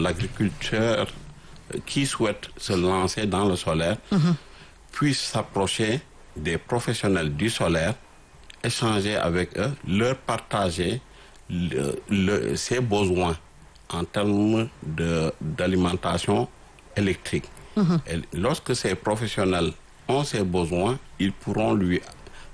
l'agriculteur qui souhaite se lancer dans le solaire puisse s'approcher des professionnels du solaire, échanger avec eux, leur partager ses besoins en termes d'alimentation électrique. Et lorsque ces professionnels ont ces besoins, ils pourront lui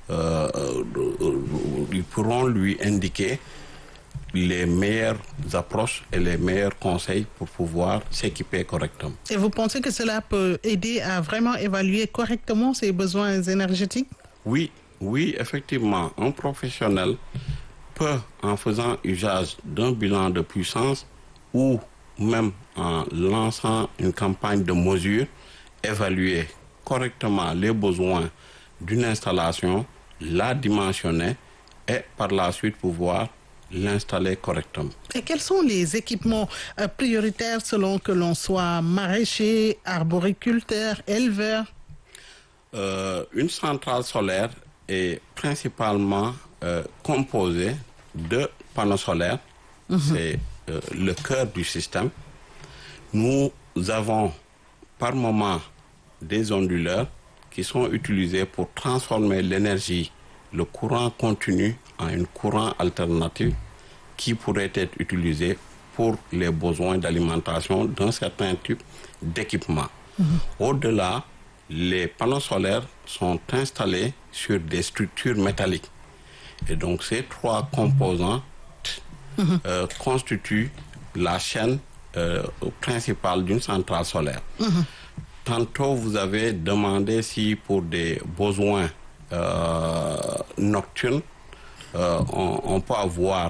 indiquer les meilleures approches et les meilleurs conseils pour pouvoir s'équiper correctement. Et vous pensez que cela peut aider à vraiment évaluer correctement ses besoins énergétiques? Oui, effectivement, un professionnel peut, en faisant usage d'un bilan de puissance ou même en lançant une campagne de mesure, évaluer correctement les besoins d'une installation, la dimensionner et par la suite pouvoir l'installer correctement. Et quels sont les équipements prioritaires selon que l'on soit maraîcher, arboriculteur, éleveur? Une centrale solaire est principalement composée de panneaux solaires. C'est le cœur du système. Nous avons par moment des onduleurs qui sont utilisés pour transformer l'énergie, le courant continu, en un courant alternatif qui pourrait être utilisé pour les besoins d'alimentation d'un certain type d'équipement. Au-delà, les panneaux solaires sont installés sur des structures métalliques. Et donc ces trois composants constituent la chaîne principale d'une centrale solaire. Tantôt, vous avez demandé si pour des besoins nocturnes, on peut avoir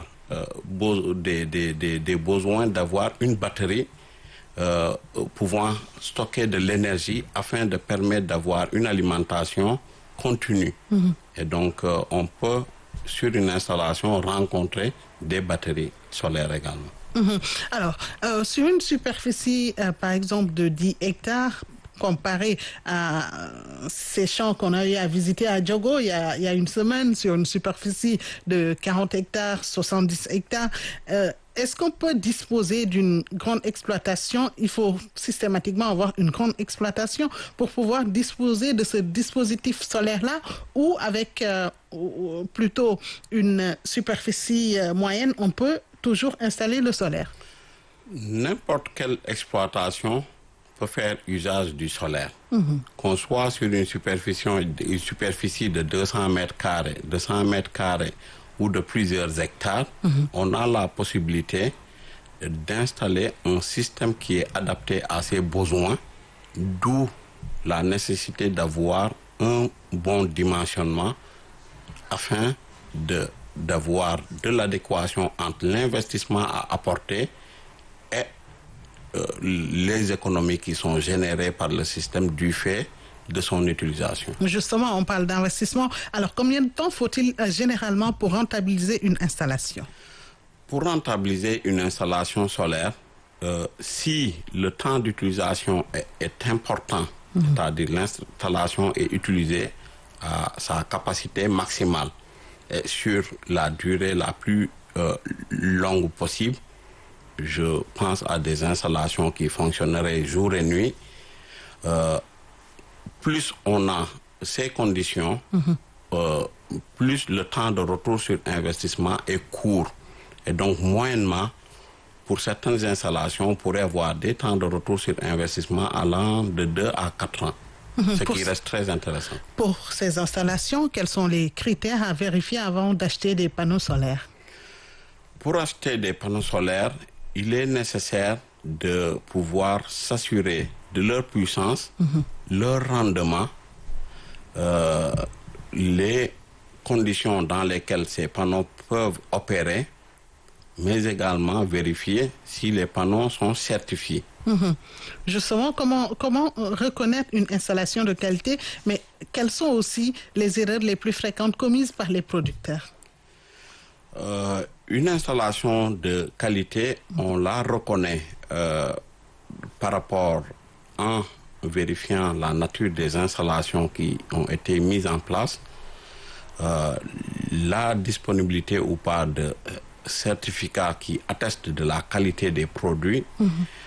des besoins d'avoir une batterie pouvant stocker de l'énergie afin de permettre d'avoir une alimentation continue. Et donc, on peut, sur une installation, rencontrer des batteries solaires également. Alors, sur une superficie, par exemple, de 10 hectares, comparé à ces champs qu'on a eu à visiter à Diogo il y a une semaine, sur une superficie de 40 hectares, 70 hectares, est-ce qu'on peut disposer d'une grande exploitation? Il faut systématiquement avoir une grande exploitation pour pouvoir disposer de ce dispositif solaire-là, ou avec plutôt une superficie moyenne, on peut toujours installer le solaire? N'importe quelle exploitation peut faire usage du solaire. Qu'on soit sur une superficie de 200 mètres carrés ou de plusieurs hectares, on a la possibilité d'installer un système qui est adapté à ses besoins, d'où la nécessité d'avoir un bon dimensionnement afin d'avoir de l'adéquation entre l'investissement à apporter et les économies qui sont générées par le système du fait de son utilisation. Justement, on parle d'investissement. Alors, combien de temps faut-il généralement pour rentabiliser une installation? Pour rentabiliser une installation solaire, si le temps d'utilisation est important, c'est-à-dire l'installation est utilisée à sa capacité maximale et sur la durée la plus longue possible, je pense à des installations qui fonctionneraient jour et nuit. Plus on a ces conditions, plus le temps de retour sur investissement est court. Et donc, moyennement, pour certaines installations, on pourrait avoir des temps de retour sur investissement allant de 2 à 4 ans. Ce qui reste très intéressant. Pour ces installations, quels sont les critères à vérifier avant d'acheter des panneaux solaires? Pour acheter des panneaux solaires, il est nécessaire de pouvoir s'assurer de leur puissance, leur rendement, les conditions dans lesquelles ces panneaux peuvent opérer, mais également vérifier si les panneaux sont certifiés. Justement, comment reconnaître une installation de qualité, mais quelles sont aussi les erreurs les plus fréquentes commises par les producteurs? Une installation de qualité, on la reconnaît par rapport en vérifiant la nature des installations qui ont été mises en place, la disponibilité ou pas de certificats qui attestent de la qualité des produits,